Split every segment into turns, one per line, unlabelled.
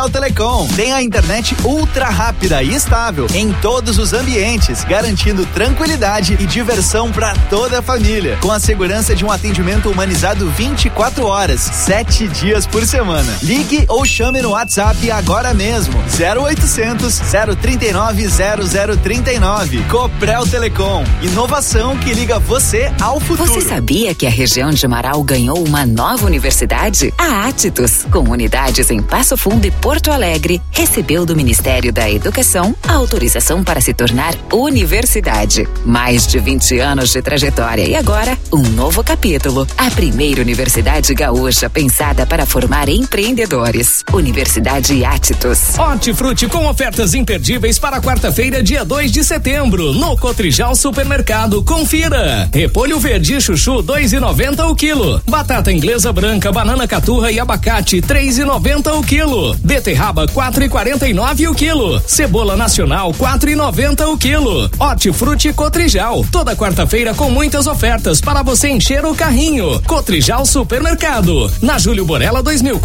Coprel Telecom. Tem a internet ultra rápida e estável em todos os ambientes, garantindo tranquilidade e diversão para toda a família, com a segurança de um atendimento humanizado 24 horas, 7 dias por semana. Ligue ou chame no WhatsApp agora mesmo. 0800 039 0039. Coprel Telecom. Inovação que liga você ao futuro.
Você sabia que a região de Marau ganhou uma nova universidade? A Atitus, com unidades em Passo Fundo e Porto Alegre, recebeu do Ministério da Educação a autorização para se tornar universidade. Mais de 20 anos de trajetória e agora um novo capítulo. A primeira universidade gaúcha pensada para formar empreendedores. Universidade Atitus.
Hortifruti com ofertas imperdíveis para quarta-feira, dia 2 de setembro, no Cotrijal Supermercado. Confira. Repolho verde chuchu 2,90 o quilo. Batata inglesa branca, banana caturra e abacate 3,90 o quilo. Beterraba 4,49 o quilo. Cebola nacional 4,90 o quilo. Hortifruti Cotrijal. Toda quarta-feira com muitas ofertas para você encher o carrinho. Cotrijal Supermercado. Na Júlio Borella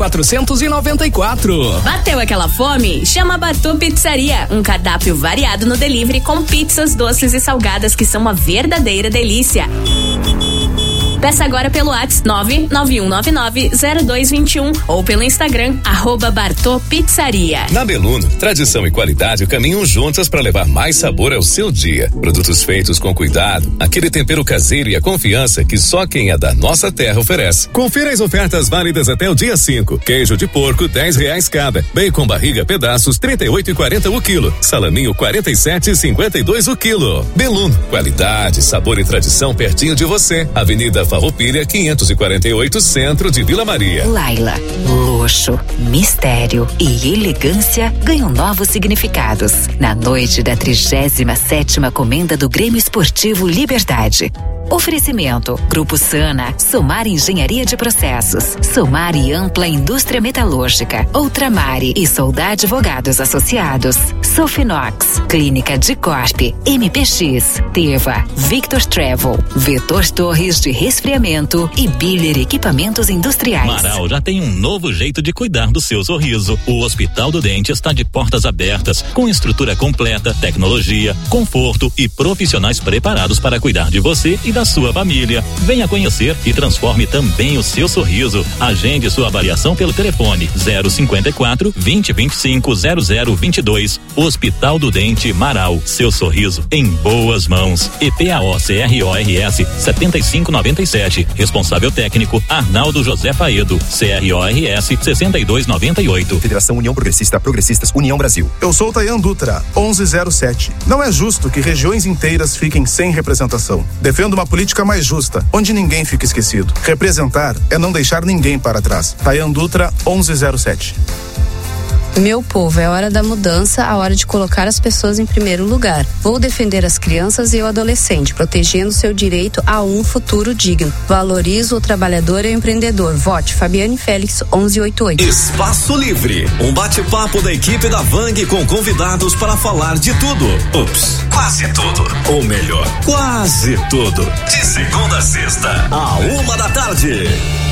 2494.
Bateu aquela fome? Chama a Bartô Pizzaria. Um cardápio variado no delivery com pizzas, doces e salgadas que são uma verdadeira delícia. Peça agora pelo WhatsApp 991990221 ou pelo Instagram @Bartô Pizzaria.
Na Beluno, tradição e qualidade caminham juntas para levar mais sabor ao seu dia. Produtos feitos com cuidado, aquele tempero caseiro e a confiança que só quem é da nossa terra oferece. Confira as ofertas válidas até o dia 5. Queijo de porco R$10 cada. Bacon barriga pedaços R$38,40 o quilo. Salaminho R$47,52 o quilo. Beluno, qualidade, sabor e tradição pertinho de você. Avenida Farroupilha 548, centro de Vila Maria.
Laila, luxo, mistério e elegância ganham novos significados na noite da 37ª Comenda do Grêmio Esportivo Liberdade. Oferecimento: Grupo Sana, Somar Engenharia de Processos, Somar e Ampla Indústria Metalúrgica, Ultramare e Soldado Advogados Associados, Sofinox, Clínica de Corp, MPX, Teva, Victor Travel, Vetor Torres de Resfriamento e Biller Equipamentos Industriais.
Marau já tem um novo jeito de cuidar do seu sorriso. O Hospital do Dente está de portas abertas, com estrutura completa, tecnologia, conforto e profissionais preparados para cuidar de você e da sua família. Venha conhecer e transforme também o seu sorriso. Agende sua avaliação pelo telefone 054 2025 0022. Hospital do Dente Marau. Seu sorriso em boas mãos. EPAO CRORS 7597. Responsável técnico Arnaldo José Faedo. CRORS 6298.
Federação União Progressista, Progressistas União Brasil.
Eu sou Tayan Dutra, 1107. Não é justo que regiões inteiras fiquem sem representação. Defendo uma política mais justa, onde ninguém fica esquecido. Representar é não deixar ninguém para trás. Tayan Dutra, 1107.
Meu povo, é hora da mudança, a hora de colocar as pessoas em primeiro lugar. Vou defender as crianças e o adolescente, protegendo seu direito a um futuro digno. Valorizo o trabalhador e o empreendedor. Vote Fabiane Félix, 1188.
Espaço Livre, um bate-papo da equipe da Vang com convidados para falar de tudo. Ups, quase tudo. Ou melhor, quase tudo. De segunda a sexta, à 13h.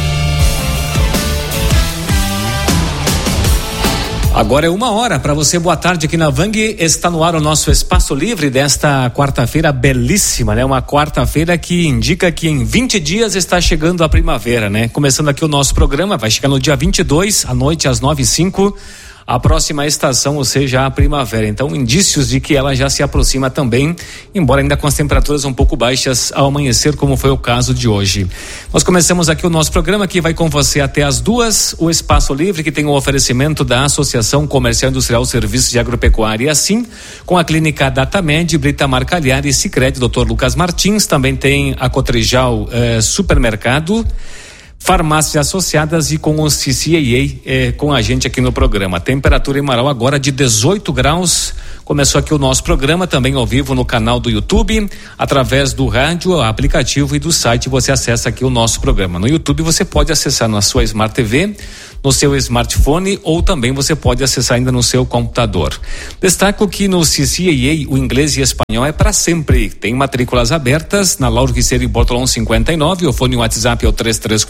Agora é 1h para você. Boa tarde aqui na Vang. Está no ar o nosso Espaço Livre desta quarta-feira belíssima, né? Uma quarta-feira que indica que em 20 dias está chegando a primavera, né? Começando aqui o nosso programa, vai chegar no dia 22, à noite às 9h05. A próxima estação, ou seja, a primavera. Então, indícios de que ela já se aproxima também, embora ainda com as temperaturas um pouco baixas ao amanhecer, como foi o caso de hoje. Nós começamos aqui o nosso programa, que vai com você até as 2h, o Espaço Livre, que tem o oferecimento da Associação Comercial Industrial Serviços de Agropecuária, e assim, com a Clínica Datamed, Brita Marcalhar e Sicredi, Dr. Lucas Martins, também tem a Cotrijal Supermercado, farmácias associadas e com o CCAA com a gente aqui no programa. Temperatura em Marau agora de 18 graus, Começou aqui o nosso programa, também ao vivo no canal do YouTube, através do rádio, aplicativo e do site você acessa aqui o nosso programa. No YouTube você pode acessar na sua Smart TV, no seu smartphone ou também você pode acessar ainda no seu computador. Destaco que no CCAA o inglês e espanhol é para sempre. Tem matrículas abertas na Lauro Riceiro e Bortolão 59, o fone WhatsApp é o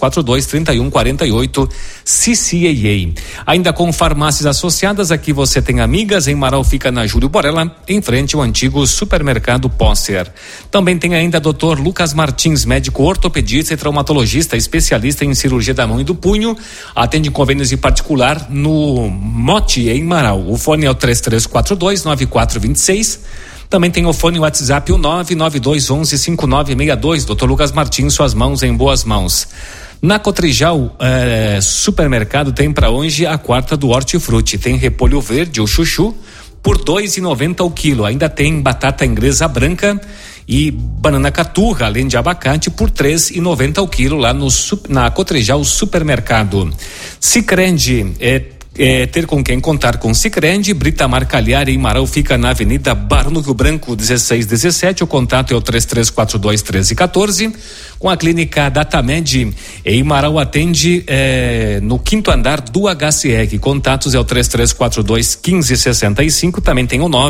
3342-3148 CCAA. Ainda com farmácias associadas, aqui você tem Amigas, em Marau fica na Júlio Borella, em frente ao antigo supermercado Posser. Também tem ainda Dr. Lucas Martins, médico ortopedista e traumatologista, especialista em cirurgia da mão e do punho, atende convênios em particular no Mote, em Marau. O fone é o 3342-9426. Também tem o fone WhatsApp, o 992115962. Dr. Lucas Martins, suas mãos em boas mãos. Na Cotrijal Supermercado tem para hoje a quarta do Hortifruti. Tem repolho verde, o chuchu, por R$2,90 o quilo. Ainda tem batata inglesa branca e banana caturra, além de abacate, por R$3,90 o quilo lá na Cotrijal Supermercado. Sicredi ter com quem contar com Sicredi. Brita Marcalhar em Marau fica na Avenida Barão do Rio Branco 1617. O contato é o 3342-1314. Com a clínica Datamed em Marau atende no 5º andar do HCR. Contatos é o 3342-1565. Também tem o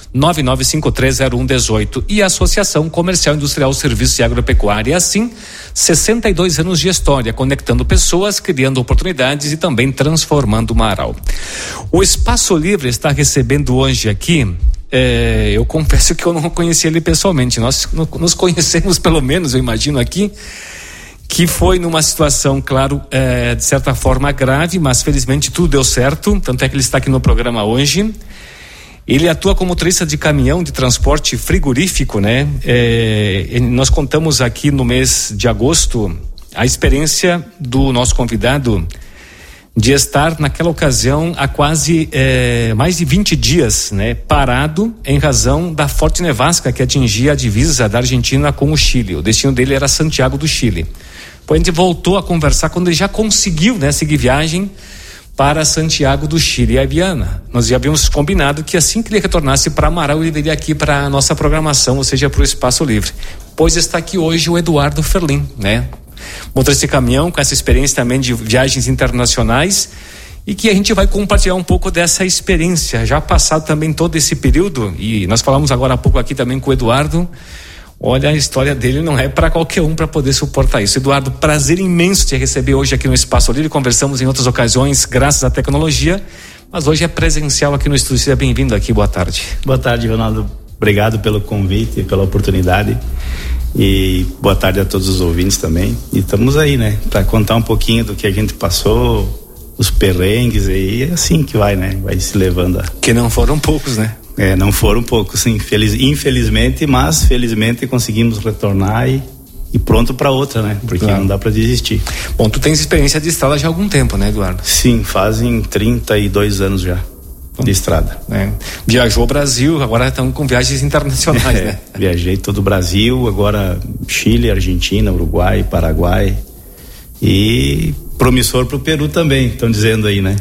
999530118. E a Associação Comercial Industrial Serviços e Agropecuária, assim, 62 anos de história, conectando pessoas, criando oportunidades e também transformando Marau. O Espaço Livre está recebendo hoje aqui, eu confesso que eu não conheci ele pessoalmente. Nós nos conhecemos, pelo menos, eu imagino aqui, que foi numa situação, claro, de certa forma grave, mas felizmente tudo deu certo, tanto é que ele está aqui no programa hoje. Ele atua como motorista de caminhão de transporte frigorífico, né? Nós contamos aqui no mês de agosto a experiência do nosso convidado de estar naquela ocasião há quase mais de 20 dias, né? Parado em razão da forte nevasca que atingia a divisa da Argentina com o Chile. O destino dele era Santiago do Chile. Depois a gente voltou a conversar quando ele já conseguiu, né, seguir viagem para Santiago do Chile. E a Viana, nós já havíamos combinado que assim que ele retornasse para Marau, ele viria aqui para a nossa programação, ou seja, para o Espaço Livre. Pois está aqui hoje o Eduardo Ferlin, né? Motorista de caminhão, com essa experiência também de viagens internacionais, e que a gente vai compartilhar um pouco dessa experiência, já passado também todo esse período, e nós falamos agora há pouco aqui também com o Eduardo. Olha, a história dele não é para qualquer um para poder suportar isso. Eduardo, prazer imenso te receber hoje aqui no Espaço Livre. Conversamos em outras ocasiões, graças à tecnologia, mas hoje é presencial aqui no estúdio. Seja bem-vindo aqui, boa tarde.
Boa tarde, Ronaldo. Obrigado pelo convite, pela oportunidade. E boa tarde a todos os ouvintes também. E estamos aí, né, para contar um pouquinho do que a gente passou, os perrengues, e é assim que vai, né, vai se levando.
Que não foram poucos, né?
Não foram poucos, infelizmente, mas felizmente conseguimos retornar e pronto para outra, né? Porque claro, não dá para desistir.
Bom, tu tens experiência de estrada já há algum tempo, né, Eduardo?
Sim, fazem 32 anos já de estrada.
Viajou o Brasil, agora estamos com viagens internacionais, né?
Viajei todo o Brasil, agora Chile, Argentina, Uruguai, Paraguai e promissor para o Peru também, estão dizendo aí, né?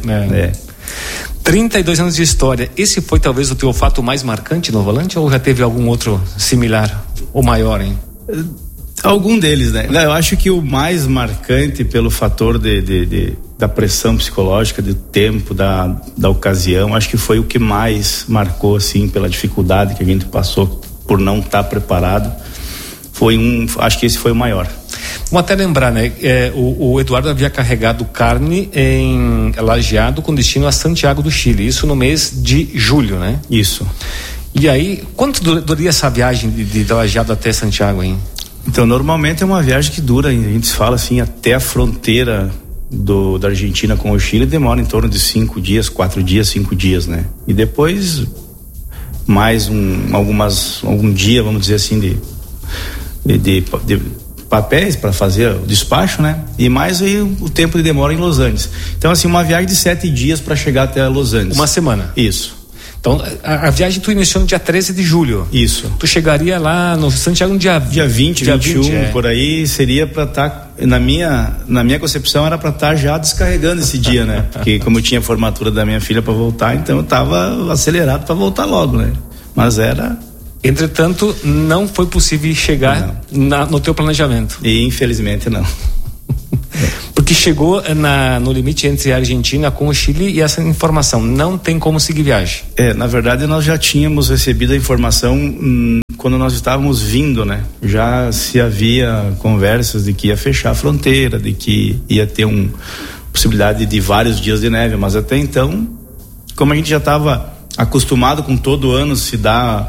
32 anos de história. Esse foi talvez o teu fato mais marcante no volante, ou já teve algum outro similar ou maior, hein?
Algum deles, né? Eu acho que o mais marcante pelo fator da pressão psicológica, do tempo, da ocasião, acho que foi o que mais marcou, assim, pela dificuldade que a gente passou por não estar preparado. Acho que esse foi o maior.
Vamos até lembrar, né? O Eduardo havia carregado carne em Lajeado com destino a Santiago do Chile, isso no mês de julho, né?
Isso.
E aí, quanto duraria essa viagem de Lajeado até Santiago, hein?
Então, normalmente é uma viagem que dura, a gente fala assim, até a fronteira da Argentina com o Chile, demora em torno de 5 dias, 4 dias, 5 dias, né? E depois mais algum dia, vamos dizer assim, de papéis para fazer o despacho, né? E mais aí o tempo de demora em Los Angeles. Então, assim, uma viagem de 7 dias para chegar até Los Angeles.
Uma semana.
Isso.
Então, a viagem tu iniciou no dia 13 de julho.
Isso.
Tu chegaria lá no Santiago no dia
20, 21, por aí, seria para estar, na minha concepção, era para estar já descarregando esse dia, né? Porque como eu tinha a formatura da minha filha para voltar, então eu estava acelerado para voltar logo, né? Mas era...
Entretanto, não foi possível chegar no teu planejamento.
E infelizmente não.
Porque chegou no limite entre a Argentina com o Chile e essa informação, não tem como seguir viagem.
Na verdade nós já tínhamos recebido a informação quando nós estávamos vindo, né? Já se havia conversas de que ia fechar a fronteira, de que ia ter possibilidade de vários dias de neve, mas até então, como a gente já estava acostumado com todo ano se dar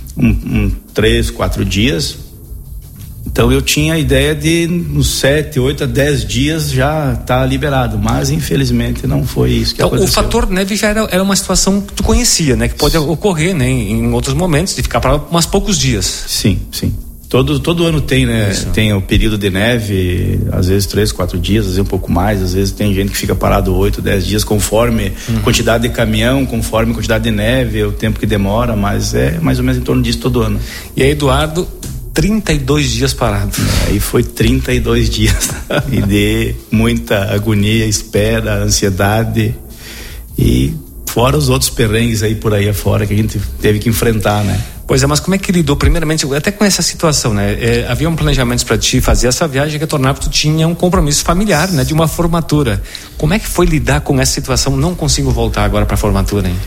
3, 4 dias, então eu tinha a ideia de nos 7, 8 a 10 dias já tá liberado, mas infelizmente não foi isso que aconteceu. O
fator neve já era uma situação que tu conhecia, né? Que pode ocorrer, né? Em outros momentos, de ficar para uns poucos dias.
Sim. Todo ano tem, né? Isso. Tem o período de neve, às vezes 3, 4 dias, às vezes um pouco mais, às vezes tem gente que fica parado 8, 10 dias, conforme quantidade de caminhão, conforme quantidade de neve, o tempo que demora, mas é mais ou menos em torno disso todo ano.
E aí, Eduardo, 32 dias parado.
Aí foi 32 dias e de muita agonia, espera, ansiedade e fora os outros perrengues aí por aí afora que a gente teve que enfrentar, né?
Pois é, mas como é que lidou primeiramente até com essa situação, né? Havia um planejamento para ti fazer essa viagem que tornava que tu tinha um compromisso familiar, né? De uma formatura. Como é que foi lidar com essa situação? Não consigo voltar agora para a formatura, hein?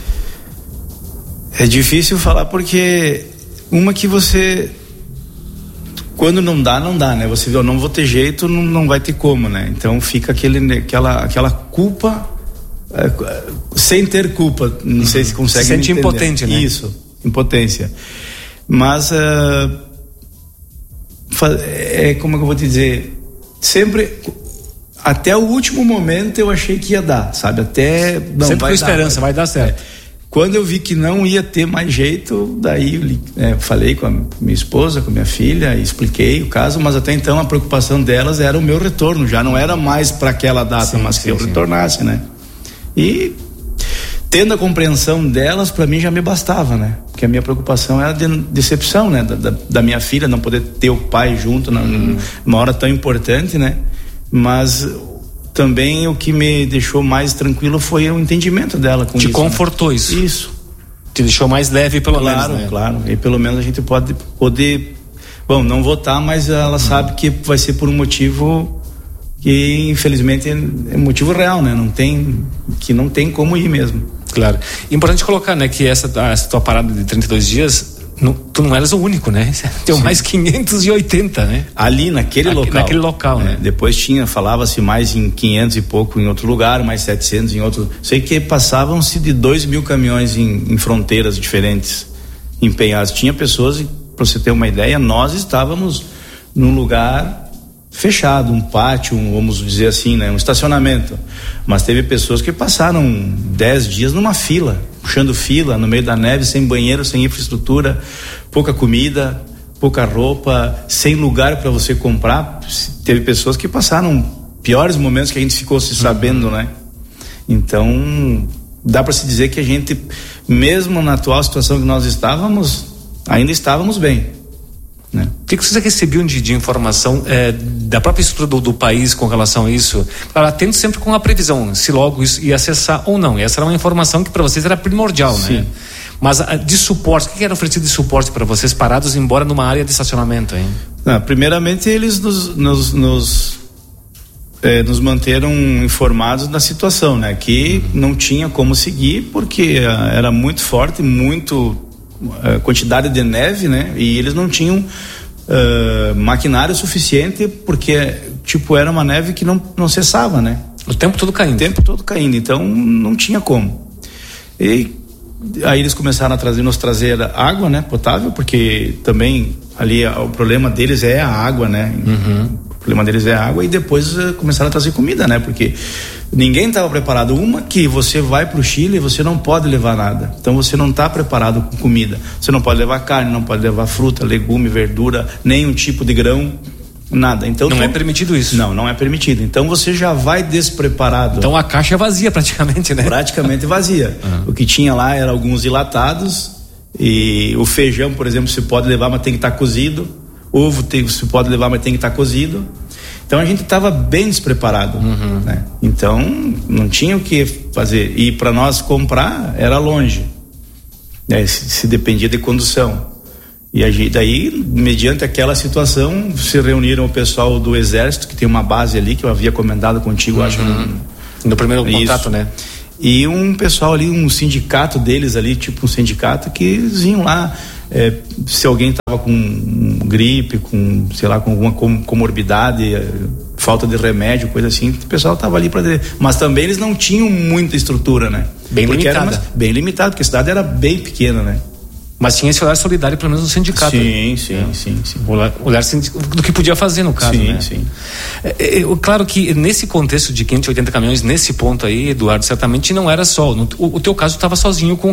É difícil falar porque que você... Quando não dá, né? Você vê, eu não vou ter jeito, não vai ter como, né? Então fica aquela culpa, sem ter culpa, não sei se consegue
entender. Se sente impotente, né?
Isso, impotência. Mas, como é que eu vou te dizer? Sempre, até o último momento eu achei que ia dar, sabe?
Sempre com esperança, vai dar certo.
Quando eu vi que não ia ter mais jeito, daí eu falei com a minha esposa, com a minha filha, expliquei o caso, mas até então a preocupação delas era o meu retorno, já não era mais para aquela data, mas que eu retornasse, né? E tendo a compreensão delas, para mim já me bastava, né? Porque a minha preocupação era de decepção, né? Da minha filha, não poder ter o pai junto numa hora tão importante, né? Mas também o que me deixou mais tranquilo foi o entendimento dela com isso.
Te confortou, né?
Isso.
Te deixou mais leve, pelo menos, né?
Claro. E pelo menos a gente pode poder, não votar, mas ela sabe que vai ser por um motivo que infelizmente é motivo real, né? Não tem como ir mesmo.
Claro. Importante colocar, né, que essa tua parada de 32 dias, tu não eras o único, né? Tem mais 580, né?
Ali naquele local.
Naquele local, né?
Depois falava-se mais em 500 e pouco em outro lugar, mais 700 em outro. Sei que passavam-se de 2.000 caminhões em fronteiras diferentes empenhados. Tinha pessoas, para você ter uma ideia, nós estávamos num lugar fechado, um pátio, vamos dizer assim, né? Um estacionamento. Mas teve pessoas que passaram 10 dias numa fila, puxando fila no meio da neve, sem banheiro, sem infraestrutura, pouca comida, pouca roupa, sem lugar para você comprar. Teve pessoas que passaram piores momentos que a gente ficou se sabendo, né? Então, dá para se dizer que a gente, mesmo na atual situação que nós estávamos, ainda estávamos bem. Né?
O que vocês recebiam de informação da própria estrutura do país com relação a isso? Claro, atendo sempre com a previsão, se logo isso ia cessar ou não. E essa era uma informação que para vocês era primordial,
Sim.
né? Mas de suporte, o que era oferecido de suporte para vocês parados, embora numa área de estacionamento, hein?
Primeiramente, eles nos manteram informados da situação, né? Que não tinha como seguir porque era muito forte, quantidade de neve, né? E eles não tinham maquinário suficiente porque era uma neve que não cessava, né?
O tempo todo caindo.
Então não tinha como. E aí eles começaram a nos trazer água, né? Potável, porque também ali o problema deles é a água, né? O problema deles é a água, e depois começaram a trazer comida, né? Porque ninguém estava preparado. Que você vai para o Chile e você não pode levar nada. Então você não está preparado com comida. Você não pode levar carne, não pode levar fruta, legume, verdura, nenhum tipo de grão. Nada. Então
não é permitido isso.
Não é permitido. Então você já vai despreparado.
Então a caixa é vazia praticamente, né?
Praticamente vazia. O que tinha lá era alguns enlatados, e o feijão, por exemplo, se pode levar, mas tem que estar cozido. Ovo se pode levar, mas tem que estar cozido. Então a gente estava bem despreparado, né? Então não tinha o que fazer. E para nós comprar era longe, né? Se dependia de condução. E daí, mediante aquela situação, se reuniram o pessoal do Exército, que tem uma base ali, que eu havia comentado contigo, acho.
No primeiro contato, né?
E um pessoal ali, um sindicato deles ali, tipo um sindicato, que eles iam lá, se alguém estava com gripe, com, sei lá, com alguma comorbidade, falta de remédio, coisa assim, o pessoal estava ali para... Mas também eles não tinham muita estrutura, né?
Bem limitada.
Bem limitado, porque a cidade era bem pequena, né?
Mas tinha esse olhar solidário, pelo menos no sindicato.
Sim.
Olhar do que podia fazer, no caso, né?
Sim.
Claro que nesse contexto de 580 caminhões, nesse ponto aí, Eduardo, certamente não era só. O teu caso estava sozinho com